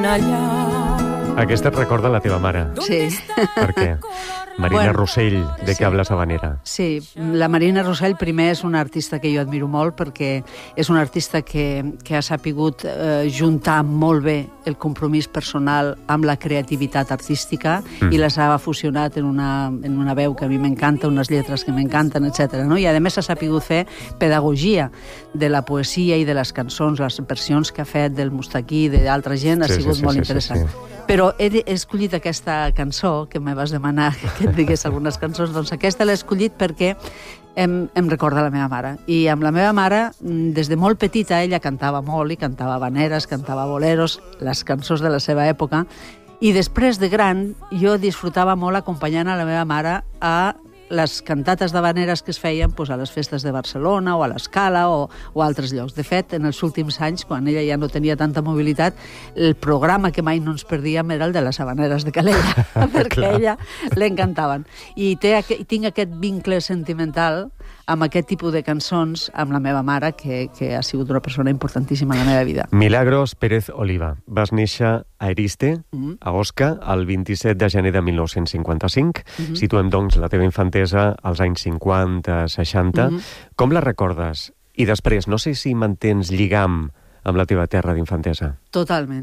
allà. Aquesta et recorda la teva mare. Sí. Per què? Marina Rossell, de què habla Sabanera? Sí, la Marina Rossell primer és una artista que jo admiro molt perquè és una artista que ha sapigut juntar molt bé el compromís personal amb la creativitat artística i les ha fusionat en una veu que a mi m'encanta, unes lletres que m'encanten, etc. No? I a més ha sapigut fer pedagogia de la poesia i de les cançons, les versions que ha fet del Mustaquí i d'altra gent, ha sigut molt interessant. Però he escollit aquesta cançó, que me vas demanar que et digués algunes cançons, doncs aquesta l'he escollit perquè em recorda la meva mare. I amb la meva mare, des de molt petita, ella cantava molt, i cantava habaneres, cantava boleros, les cançons de la seva època, i després de gran jo disfrutava molt acompanyant a la meva mare a les cantates d'habaneres que es feien a les festes de Barcelona o a l'Escala o a altres llocs. De fet, en els últims anys, quan ella ja no tenia tanta mobilitat, el programa que mai no ens perdíem era el de les habaneres de Calella, perquè a ella l'encantaven. I tinc aquest vincle sentimental amb aquest tipus de cançons amb la meva mare, que ha sigut una persona importantíssima en la meva vida. Milagros Pérez Oliva. Vas néixer a Eriste, a Osca, el 27 de gener de 1955. Situem, doncs, la teva infantesa als anys 50, 60. Com la recordes? I després, no sé si mantens lligam amb la teva terra d'infantesa. Totalment,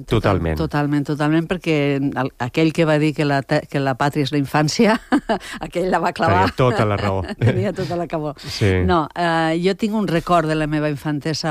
perquè aquell que va dir que la pàtria és la infància, aquell la va clavar. Tenia tota la raó. Tenia tota la cabó. Sí. No, jo tinc un record de la meva infantesa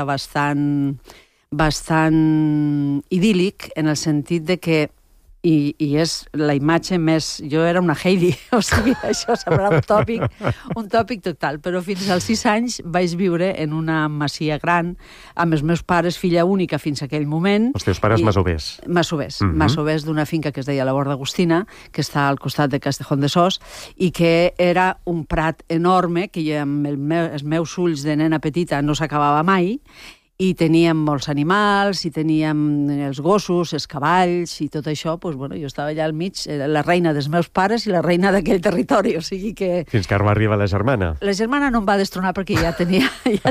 bastant idíl·lic, en el sentit de que i és la imatge més... Jo era una Heidi, o sigui, això semblarà un tòpic total, però fins als 6 anys vaig viure en una masia gran amb els meus pares, filla única fins a aquell moment. Els teus pares masovers. Masovers d'una finca que es deia la Borda Agustina, que està al costat de Castejón de Sos, i que era un prat enorme que jo amb els meus ulls de nena petita no s'acabava mai, i teníem molts animals, i teníem els gossos, els cavalls, i tot això, doncs, bueno, jo estava allà al mig, la reina dels meus pares i la reina d'aquell territori, o sigui que... Fins que va arribar la germana. La germana no em va destronar perquè ja tenia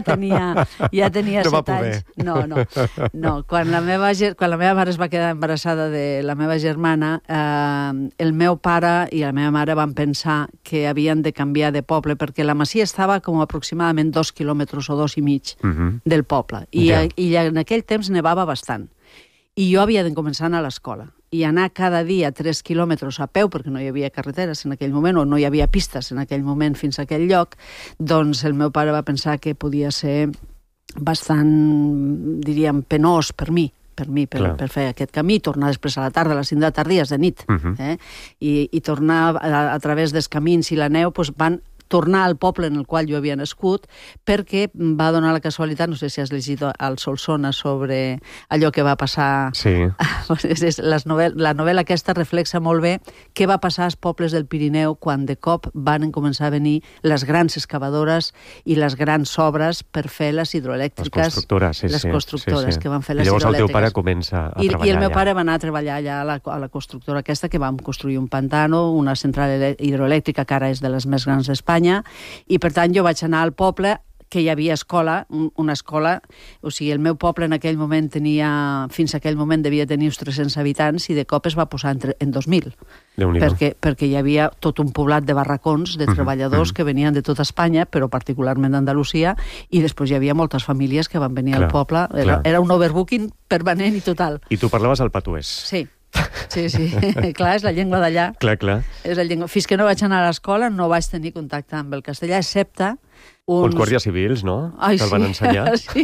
7 anys. No. Quan la meva mare es va quedar embarassada de la meva germana, el meu pare i la meva mare van pensar que havien de canviar de poble, perquè la masia estava com aproximadament 2 quilòmetres o 2 i mig del poble. I en aquell temps nevava bastant. I jo havia de començar a anar a l'escola. I anar cada dia 3 quilòmetres a peu, perquè no hi havia carreteres en aquell moment, o no hi havia pistes en aquell moment fins a aquell lloc, doncs el meu pare va pensar que podia ser bastant, diríem, penós per mi. Per fer aquest camí, tornar després a la tarda, a les 5 de la tarda, de nit. I tornar a través dels camins i la neu, van tornar al poble en el qual jo havia nascut, perquè va donar la casualitat, no sé si has llegit al Solsona sobre allò que va passar... Sí. La novel·la aquesta reflexa molt bé què va passar als pobles del Pirineu quan de cop van començar a venir les grans excavadores i les grans obres per fer les hidroelèctriques. Les constructores que van fer les hidroelèctriques. I llavors el teu pare comença a treballar allà. I el meu pare va anar a treballar allà a la constructora aquesta, que vam construir un pantano, una central hidroelèctrica que ara és de les més grans d'Espanya, i per tant jo vaig anar al poble que hi havia escola, una escola, o sigui, el meu poble en aquell moment fins a aquell moment devia tenir uns 300 habitants i de cop es va posar en 2.000. Perquè hi havia tot un poblat de barracons, de treballadors que venien de tota Espanya, però particularment d'Andalusia, i després hi havia moltes famílies que van venir al poble. Era un overbooking permanent i total. I tu parlaves el patuès. Sí. Clar, és la llengua d'allà. Clar. És la llengua. Fins que no vaig anar a l'escola no vaig tenir contacte amb el castellà, excepte uns guàrdies civils, no? Ai, que el van ensenyar. Sí.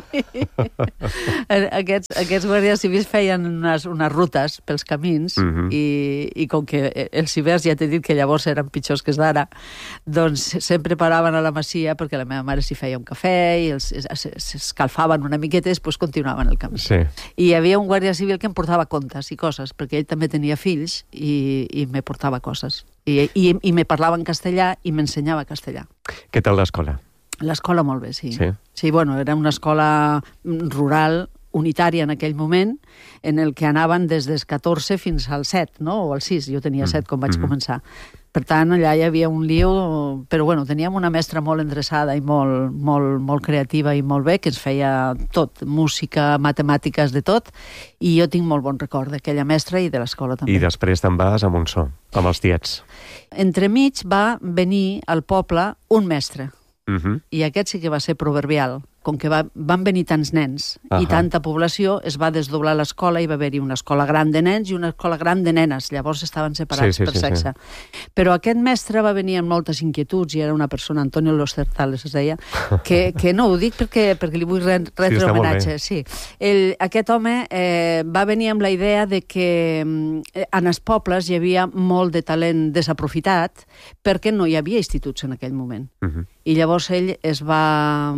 Aquests guàrdies civils feien unes rutes pels camins i com que els hiverns ja t'he dit que llavors eren pitjors que els d'ara, doncs sempre paraven a la masia perquè la meva mare s'hi feia un cafè i s'escalfaven una miqueta i després continuaven el camí. Sí. I hi havia un guàrdia civil que em portava contes i coses, perquè ell també tenia fills i me portava coses. I me parlava en castellà i m'ensenyava castellà. Què tal l'escola? L'escola molt bé, sí. Sí, bueno, era una escola rural unitària en aquell moment, en el que anaven des dels 14 fins al 7, no? O al 6, jo tenia 7 quan vaig començar. Per tant, allà hi havia un lío, però bueno, teníem una mestra molt endreçada i molt creativa i molt bé, que ens feia tot, música, matemàtiques, de tot, i jo tinc molt bon record d'aquella mestra i de l'escola també. I després te'n vas a Montsó, amb els tiets. Entremig va venir al poble un mestre, i aquest sí que va ser proverbial. Com que van venir tants nens i tanta població, es va desdoblar l'escola i va haver-hi una escola gran de nens i una escola gran de nenes. Llavors estaven separats per sexe. Però aquest mestre va venir amb moltes inquietuds i era una persona, Antonio Los Certales es deia, que no ho dic perquè li vull retre homenatge. Sí. Aquest home va venir amb la idea de que en els pobles hi havia molt de talent desaprofitat perquè no hi havia instituts en aquell moment. I llavors ell es va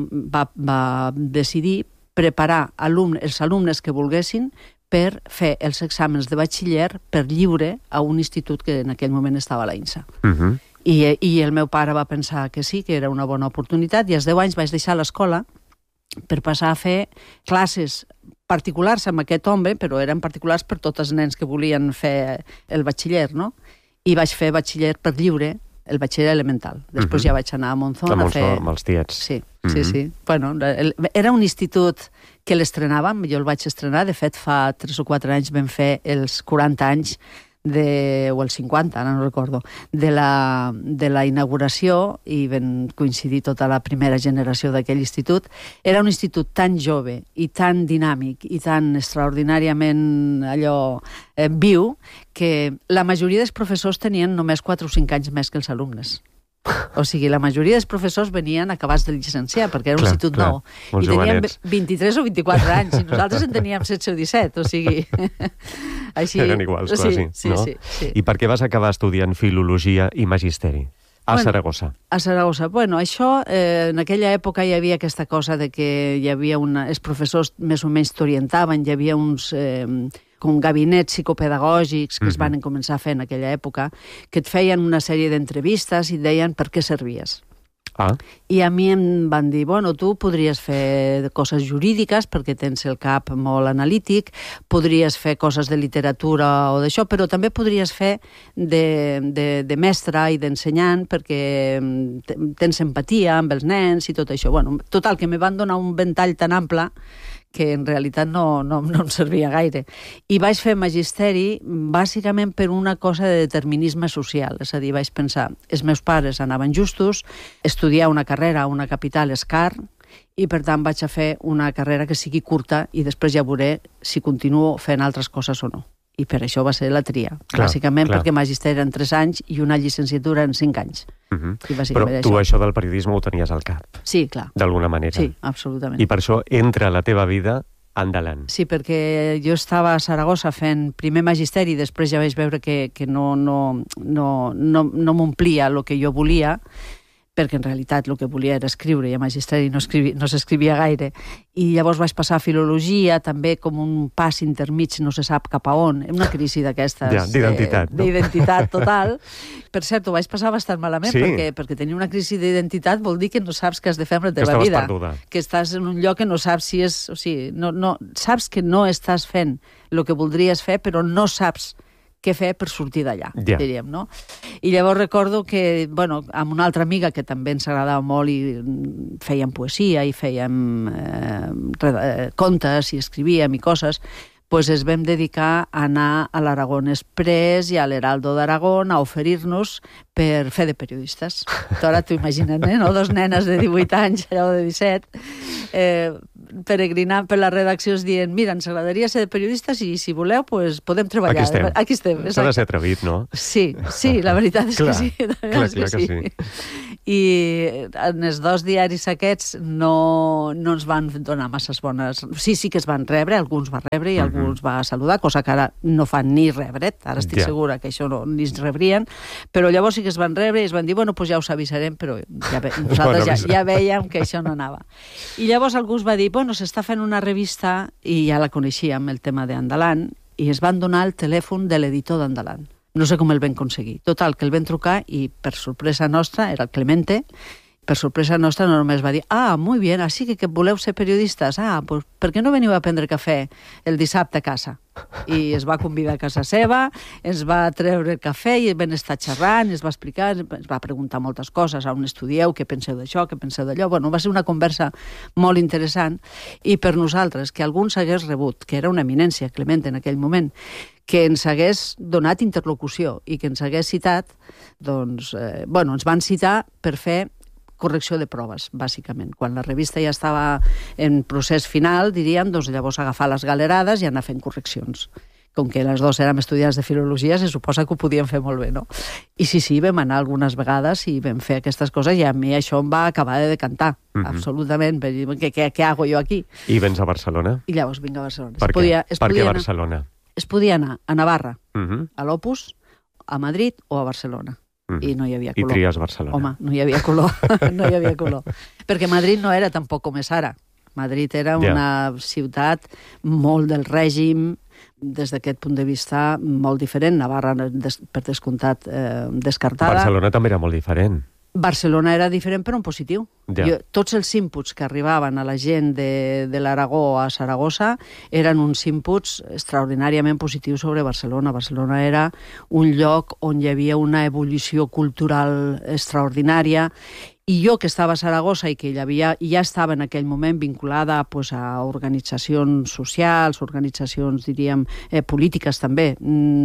decidir preparar els alumnes que volguessin per fer els exàmens de batxiller per lliure a un institut que en aquell moment estava a l'INSA. I el meu pare va pensar que sí, que era una bona oportunitat, i als 10 anys vaig deixar l'escola per passar a fer classes particulars amb aquest home, però eren particulars per tots els nens que volien fer el batxiller, no? I vaig fer batxiller per lliure, el batxiller elemental. Després ja vaig anar a Monzón a fer... amb els tiets. Sí. Bueno, era un institut que l'estrenàvem, jo el vaig estrenar, de fet fa 3 o 4 anys vam fer els 40 anys o els 50, ara no recordo, de la inauguració, i vam coincidir tota la primera generació d'aquell institut. Era un institut tan jove i tan dinàmic i tan extraordinàriament viu que la majoria dels professors tenien només 4 o 5 anys més que els alumnes. O sigui, la majoria dels professors venien acabats de llicenciar, perquè era un institut nou. I tenien 23 o 24 anys, i nosaltres en teníem 16 o 17, o sigui... Eren iguals, quasi, no? Sí. I per què vas acabar estudiant filologia i magisteri? A Saragossa. A Saragossa. Bueno, això, en aquella època hi havia aquesta cosa de que hi havia els professors més o menys t'orientaven, hi havia uns... com gabinets psicopedagògics que es van començar a fer en aquella època, que et feien una sèrie d'entrevistes i et deien per què servies. I a mi em van dir, bueno, tu podries fer coses jurídiques perquè tens el cap molt analític, podries fer coses de literatura o d'això, però també podries fer de mestre i d'ensenyant perquè tens empatia amb els nens i tot això. Bueno, total, que me van donar un ventall tan ample que en realitat no em servia gaire. I vaig fer magisteri bàsicament per una cosa de determinisme social. És a dir, vaig pensar, els meus pares anaven justos, estudiar una carrera a una capital és car, i per tant vaig a fer una carrera que sigui curta i després ja veuré si continuo fent altres coses o no. I per això va ser la tria. Bàsicament perquè magisteri en 3 anys i una llicenciatura en 5 anys. Però tu això del periodisme ho tenies al cap. Sí, clar. D'alguna manera. Sí, absolutament. I per això entra a la teva vida Andalan. Sí, perquè jo estava a Saragossa fent primer magisteri i després ja vaig veure que no m'omplia el que jo volia, perquè en realitat el que volia era escriure, i a magisteri no s'escrivia gaire. I llavors vaig passar a filologia, també com un pas intermig, no se sap cap a on, una crisi d'aquestes... D'identitat, no? D'identitat total. Per cert, ho vaig passar bastant malament, perquè tenir una crisi d'identitat vol dir que no saps què has de fer amb la teva vida. Que estàs en un lloc que no saps si és... O sigui, saps que no estàs fent el que voldries fer, però no saps què fer per sortir d'allà, diríem, no? I llavors recordo que, bueno, amb una altra amiga que també ens agradava molt i fèiem poesia i fèiem contes i escrivíem i coses, doncs es vam dedicar a anar a l'Aragón Express i a l'Heraldo d'Aragón a oferir-nos per fer de periodistes. Ara t'ho imagines, no? 2 nenes de 18 anys, o de 17, peregrinant per les redaccions dient, mira, ens agradaria ser de periodistes i si voleu, pues, podem treballar. Aquí estem. S'ha de ser atrevit, no? Sí, la veritat és que sí. Clar que sí. I en els 2 diaris aquests no ens van donar masses bones... Sí que es van rebre, alguns va rebre i alguns va saludar, cosa que ara no fan ni rebret, ara estic segura que això ni es rebrien, però llavors sí que es van rebre i es van dir, bueno, pues ja us avisarem, però nosaltres ja vèiem que això no anava. I llavors algú va dir, bueno, s'està fent una revista, i ja la coneixíem, el tema d'Andalan, i es van donar el telèfon de l'editor d'Andalan. No sé com el vam aconseguir. Total, que el vam trucar i, per sorpresa nostra, era el Clemente, per sorpresa nostra, no només va dir muy bien, així que voleu ser periodistes? Pues, per què no veniu a prendre cafè el dissabte a casa? I es va convidar a casa seva, ens va treure el cafè i vam estar xerrant, ens va explicar, ens va preguntar moltes coses, on estudieu, què penseu d'això, què penseu d'allò. Bueno, va ser una conversa molt interessant i per nosaltres, que algú s'hagués rebut, que era una eminència, Clement, en aquell moment, que ens hagués donat interlocució i que ens hagués citat, doncs, ens van citar per fer correcció de proves, bàsicament. Quan la revista ja estava en procés final, diríem, doncs llavors agafar les galerades i anar fent correccions. Com que les dues érem estudiants de filologia, se suposa que ho podíem fer molt bé, no? I sí, vam anar algunes vegades i vam fer aquestes coses i a mi això em va acabar de decantar, absolutament. Què hago jo aquí? I vens a Barcelona? I llavors vinc a Barcelona. Per què Barcelona? Es podia anar a Navarra, a l'Opus, a Madrid o a Barcelona. I no hi havia color. I tries Barcelona. Home, no hi havia color. No hi havia color. Perquè Madrid no era tampoc com és ara. Madrid era una ciutat molt del règim, des d'aquest punt de vista molt diferent. Navarra, per descomptat, descartada. Barcelona també era molt diferent. Barcelona era diferent però en positiu. Tots els inputs que arribaven a la gent de l'Aragó a Saragossa eren uns inputs extraordinàriament positius sobre Barcelona. Barcelona era un lloc on hi havia una ebullició cultural extraordinària. I jo, que estava a Saragossa i que ja estava en aquell moment vinculada a organitzacions socials, organitzacions, diríem, polítiques també,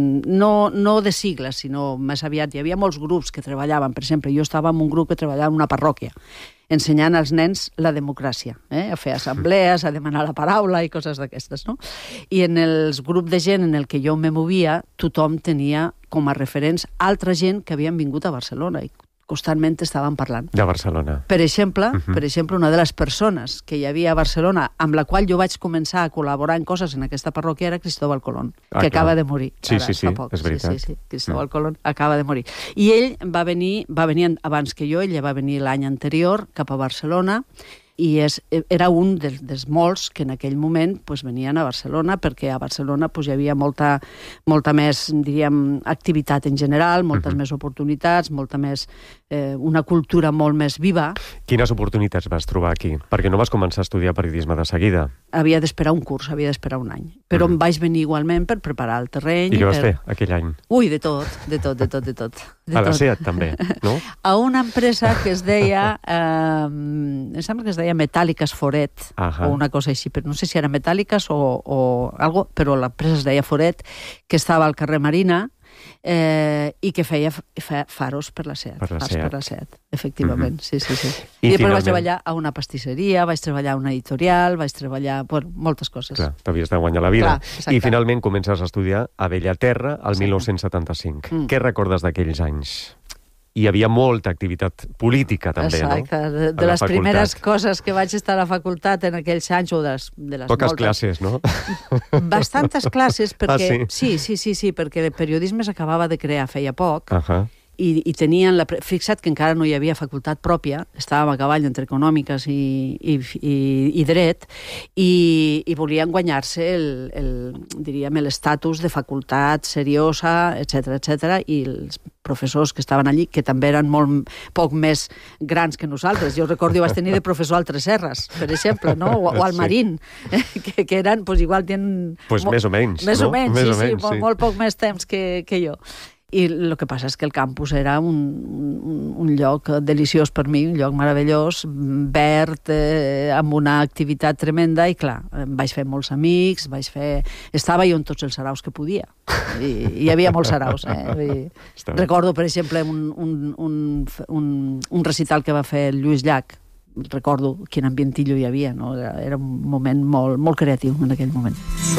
no de sigles, sinó més aviat. Hi havia molts grups que treballaven. Per exemple, jo estava en un grup que treballava en una parròquia, ensenyant als nens la democràcia, a fer assemblees, a demanar la paraula i coses d'aquestes, no? I en els grups de gent en el que jo me movia, tothom tenia com a referents altra gent que havien vingut a Barcelona i constantment estaven parlant. De Barcelona. Per exemple, una de les persones que hi havia a Barcelona, amb la qual jo vaig començar a col·laborar en coses en aquesta parròquia, era Cristóbal Colón, que acaba de morir. Sí, és veritat. Sí, Cristóbal Colón acaba de morir. I ell va venir abans que jo, ell va venir l'any anterior cap a Barcelona, i era un dels molts que en aquell moment venien a Barcelona, perquè a Barcelona hi havia molta més, diríem, activitat en general, moltes més oportunitats, una cultura molt més viva. Quines oportunitats vas trobar aquí? Perquè no vas començar a estudiar periodisme de seguida. Havia d'esperar un curs, havia d'esperar un any. Però em vaig venir igualment per preparar el terreny. I què vas fer aquell any? Ui, de tot. A la SEAT també, no? A una empresa que es deia, em sembla que es deia Metàl·liques Foret, o una cosa així, però no sé si era Metàl·liques o algo, però l'empresa es deia Foret, que estava al carrer Marina, i que feia faros per la SEAT. Fars per la SEAT, efectivament, sí. I després vaig treballar a una pastisseria, vaig treballar a una editorial, vaig treballar moltes coses. Clar, t'havies de guanyar la vida. I finalment comences a estudiar a Bellaterra el 1975. Què recordes d'aquells anys? Hi havia molta activitat política, també, no? Exacte. De les primeres coses que vaig estar a la facultat en aquells anys, o de les poques classes, no? Bastantes classes, perquè... Sí, perquè el periodisme s'acabava de crear feia poc, i tenien... Fixa't que encara no hi havia facultat pròpia, estàvem a cavall entre econòmiques i dret, i volien guanyar-se l'estatus de facultat seriosa, etc. I els professors que estaven allí, que també eren molt poc més grans que nosaltres. Jo recordo que vaig tenir de professor al Tresserras, per exemple, no? O al Marín, que eren, igual tenen... Més o menys, no? Més o menys, sí, molt poc més temps que jo. I el que passa és que el campus era un lloc deliciós per mi, un lloc meravellós, verd, amb una activitat tremenda, i clar, vaig fer molts amics, estava jo en tots els saraus que podia. Hi havia molts saraus. Recordo, per exemple, un recital que va fer el Lluís Llach. Recordo quin ambientillo hi havia, no? Era un moment molt creatiu en aquell moment.